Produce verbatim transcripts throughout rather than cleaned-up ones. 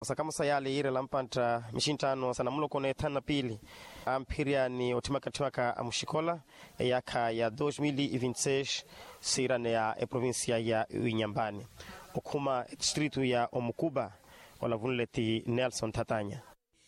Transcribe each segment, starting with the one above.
kama sayali ire lampanta mishintano sana mulo kone tana pili ampiria ni otimaka timaka amushikola yaka ya dois mil e vinte e seis sirane ya e provincia ya Inhambane okuma distrito ya Omukuba wala vunleti Nelson Tatanya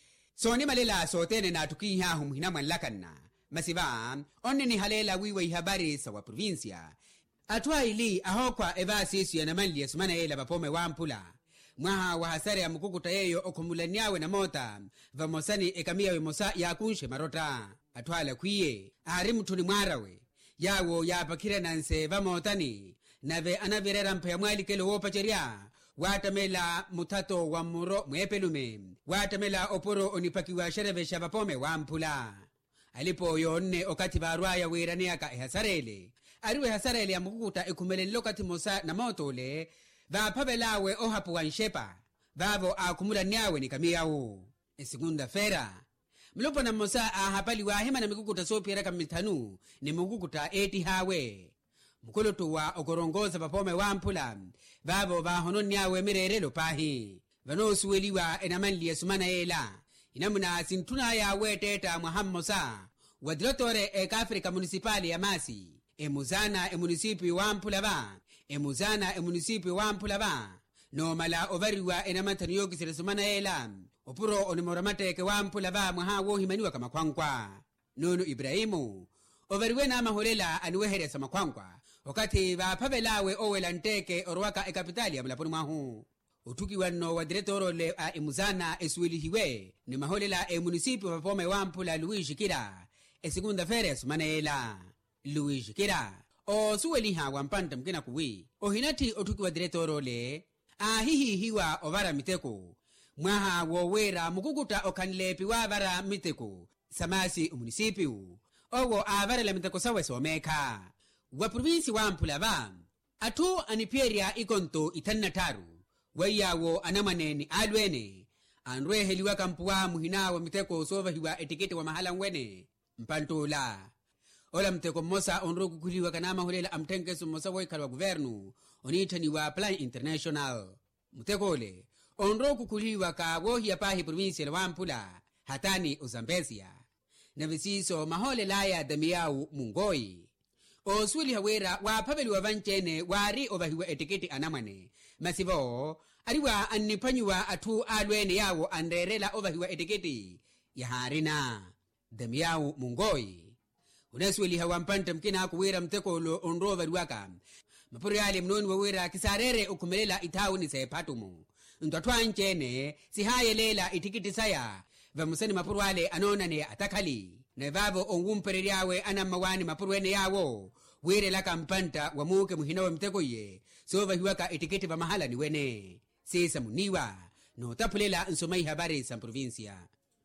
so ni malela so tene na tukiha humhina manlakanna masiba onni ni halela wiwe habari sa wa provincia atwa ili ahokwa evasisu ya namanli yasumana ela bapome wampula mwaha wa hasare ya mukukuta yeyo okumulaniawe na mota vamosani ekamia we mosa ya kunshe marota atwala kwiye ari mutuni mwarawe yawo yapakira nanse vamotani nave anavirera mpya mwali kelo wopacheria watamela mutato wa muro mwepelume watamela oporo onipakiwa sherevesha vapome wampula alipo yonne okati barwaya wiraneaka ehasarele ariwe hasarele ya mukukuta ekumelelo kati mosa na motole vapavelawe ohapu wanshepa vavo akumula nyawe ni kamiyawo esigunda fera mlopo na mosa ahapali wahima na mikukuta sopiera kamitanu ni mukukuta eti hawe mukulutu wa okorongoza vapome wampula vavo vahono nyawe mirerelo pahi vanosuweliwa enamanli yasumana ela inamuna sintuna yawe teta muhammosa wadilotore eka Afrika municipali ya Masi emuzana e munisipi wampula ba emuzana e munisipi wampula ba no mala ovariwa enamantani yogisire sumana ela opuro onimoramateke wampula ba mwahawo himaniwa kama kwankwa nunu Ibrahimu ovariwe na maholela aniwehere sama kwankwa wakati vapavelawe owela nteke orwaka e kapitali ya mlaponi mwahu utuki wano wa diretoro le a emuzana esuilihiwe ni maholela e munisipi wapome wampula Luigi Kira e segunda fere sumana ela Luigi Kira o suweliha wampanta mkina kuwi o hinati otuki wa diretoro le ahihi hiwa ovara miteko mwaha wowera mukukuta okanlepi wavara miteko samasi umunisipiu owo avara la miteko sawe someka wa provinsi wampula ba atu aniperia ikonto itannataru wayawo anamaneni alwene anrwe heliwa kampuwa muhina wa miteko sova hiwa etiketi wa mahala mwene mpantola ola mteko mosa onro kukuliwa kanama hulela amtenkesu mosa woikala wa guvernu onitani wa Plan International mteko ole onro kukuliwa ka wohi ya pahi provinsi la wampula hatani Uzambesia na visiso mahole laya damiyau mungoi o swili hawera wa paveli wa vanchene wari ovahiwa etiketi anamane masivo ariwa annipanywa atu alwene yawo anderela ovahiwa etiketi ya harina damiyau mungoi unaswili hawampanta mkina kuwera mtekolo onro variwaka mapuri ali mnoni wawera kisarere ukumelela itauni sepatumu ndatwanchene sihayelela itikiti saya vamusani mapuru ale anonane atakali na vavo ongumpereriawe anamawani mapurwene yawo were la kampanta wamuke muhinawe mtekoye sova hiwaka etiketi va mahala ni wene sisa muniwa no tapulela nsomai habari sa provincia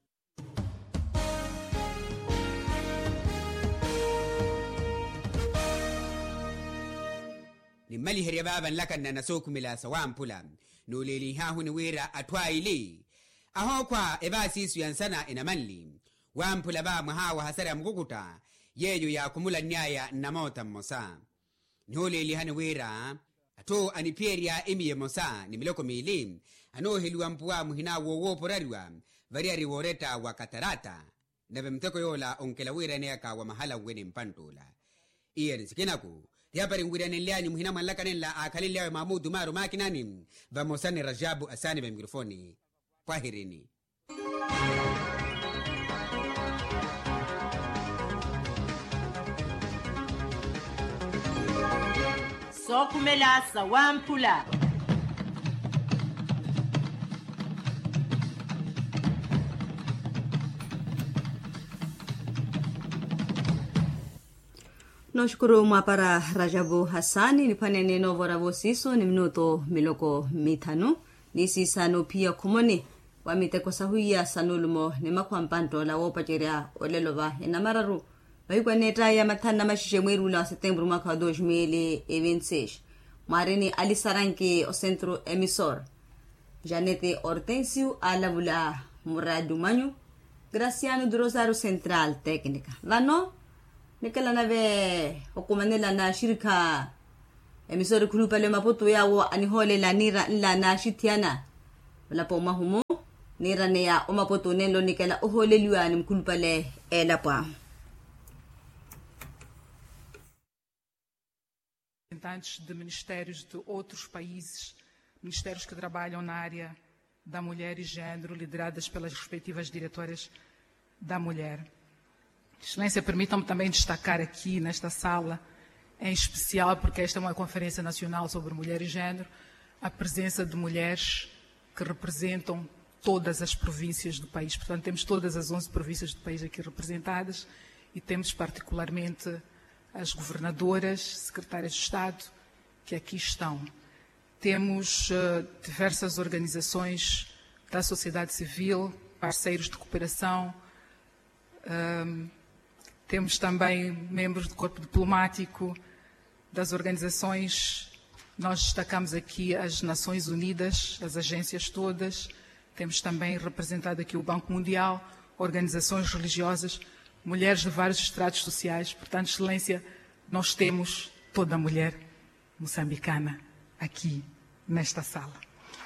ni mali heria baba nlakana na sokumila sa wampula no leli hahu ni wera atwaili ahokwa evasisu yansana enamanli wampula ba mwahawa hasara ya mkukuta yeyo ya kumula nyaya na mota mosa nole li hanwera ato aniperia emiye mosa ni miloko mili ano heliwa mpuwa muhina wowo porariwa variari woreta wa katarata na vemteko yola onkela wera neaka wa mahala wene mpantola iya nisikinaku yapari ngwira neliani muhina malaka nela akalilewe Mahmudu Maru makinani vamosani Rajabu asani ve mikrofoni pahirini sokumela sa wampula Noshukuru mwapara Rajabu Hassani nipane neno vora vosiso ni minuto miloko mitano nisi sanu pia kumoni wa miteko sahuya sanulumo ni makwampanto la wopacheria olelova enamararu Waikwa neta ya matana mashishe mwiru la setembro mwaka wa dois mil e vinte e seis. Marini alisaranke o centro emisor. Janete Hortensio alavula Muradu Manyu. Graciano do Rosário Central Técnica. Vano, nikala nave okumanela na shirika emisor kulupa le Maputo yawo anihole la nira la na shitiana. Wala po mahumo niranea o mapoto nelo nikela o holeliuani mkulpale elapa. Representantes de ministérios de outros países, ministérios que trabalham na área da mulher e gênero, lideradas pelas respectivas diretoras da mulher. Excelência, permitam-me também destacar aqui nesta sala, em especial porque esta é uma conferência nacional sobre mulher e gênero, a presença de mulheres que representam todas as províncias do país. Portanto, temos todas as onze províncias do país aqui representadas e temos particularmente as governadoras, secretárias de Estado que aqui estão. Temos uh, diversas organizações da sociedade civil, parceiros de cooperação, um, temos também membros do corpo diplomático, das organizações. Nós destacamos aqui as Nações Unidas, as agências todas. Temos também representado aqui o Banco Mundial, organizações religiosas, mulheres de vários estratos sociais. Portanto, Excelência, nós temos toda a mulher moçambicana aqui nesta sala.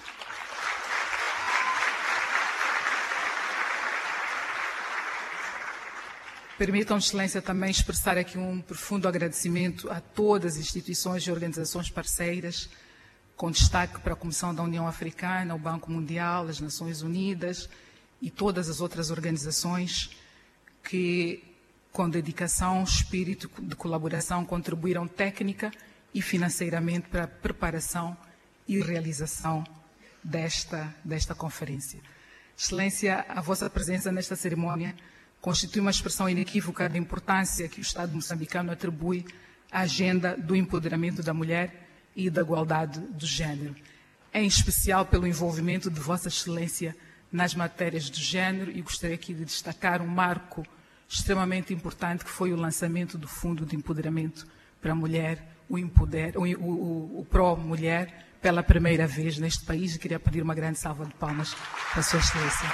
Permitam, Excelência, também expressar aqui um profundo agradecimento a todas as instituições e organizações parceiras, com destaque para a Comissão da União Africana, o Banco Mundial, as Nações Unidas e todas as outras organizações que, com dedicação, espírito de colaboração, contribuíram técnica e financeiramente para a preparação e realização desta, desta conferência. Excelência, a vossa presença nesta cerimónia constitui uma expressão inequívoca da importância que o Estado moçambicano atribui à agenda do empoderamento da mulher e da igualdade do género, em especial pelo envolvimento de Vossa Excelência nas matérias de género, e gostaria aqui de destacar um marco extremamente importante que foi o lançamento do Fundo de Empoderamento para a Mulher, o, Empoder, o, o, o Pro Mulher, pela primeira vez neste país, e queria pedir uma grande salva de palmas para a Sua Excelência.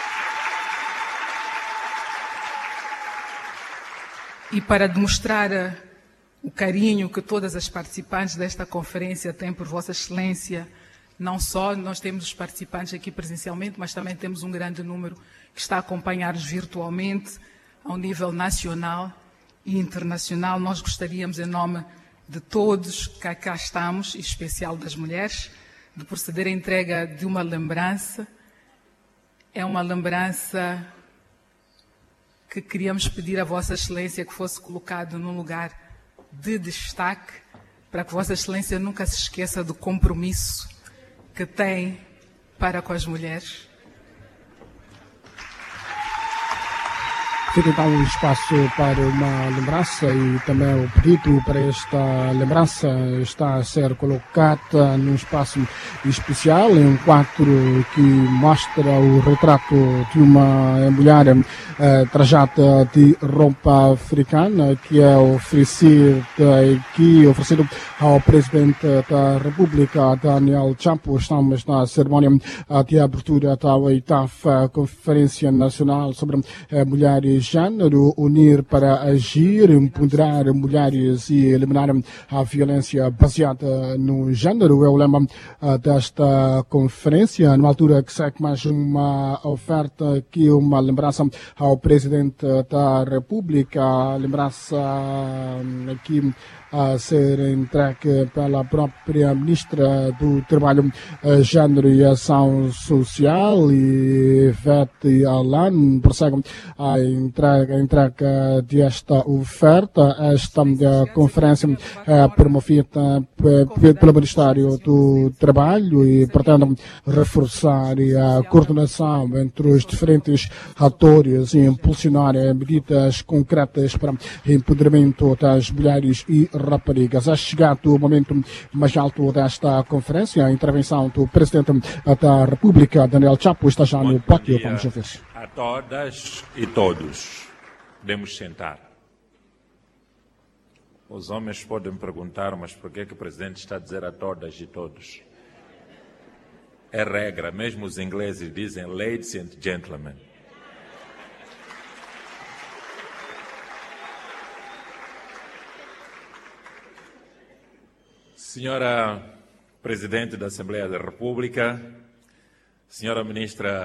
E para demonstrar o carinho que todas as participantes desta conferência têm por Vossa Excelência, não só nós temos os participantes aqui presencialmente, mas também temos um grande número que está a acompanhar-nos virtualmente, ao nível nacional e internacional. Nós gostaríamos, em nome de todos que cá estamos, em especial das mulheres, de proceder à entrega de uma lembrança. É uma lembrança que queríamos pedir a Vossa Excelência que fosse colocado num lugar de destaque, para que Vossa Excelência nunca se esqueça do compromisso que tem para com as mulheres. Fica então um espaço para uma lembrança, e também o pedido para esta lembrança está a ser colocada num espaço especial, em um quadro que mostra o retrato de uma mulher eh, trajada de roupa africana, que é oferecida aqui, oferecido ao Presidente da República, Daniel Chapo. Estamos na cerimónia de abertura da oitava Conferência Nacional sobre eh, Mulheres Gênero, unir para agir, empoderar mulheres e eliminar a violência baseada no género é o lema uh, desta conferência, numa altura que segue mais uma oferta aqui, uma lembrança ao Presidente da República, lembrança uh, aqui a ser entregue pela própria Ministra do Trabalho, Gênero e Ação Social, e Ivete Alan, prossegue a entrega, a entrega desta oferta. Esta conferência é promovida pelo Ministério do Trabalho e pretende reforçar a coordenação entre os diferentes atores e impulsionar medidas concretas para o empoderamento das mulheres e raparigas. É chegado o momento mais alto desta conferência, a intervenção do Presidente da República, Daniel Chapo, está já no pátio, vamos ver. A todas e todos. Podemos sentar. Os homens podem perguntar, mas por que, que o Presidente está a dizer a todas e todos? É regra, mesmo os ingleses dizem ladies and gentlemen. Senhora Presidente da Assembleia da República, Senhora Ministra